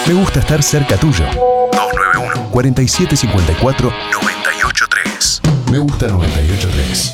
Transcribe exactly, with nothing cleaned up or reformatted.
Me gusta estar cerca tuyo. dos nueve uno, cuatro siete cinco cuatro, nueve ocho tres. Me gusta noventa y ocho tres.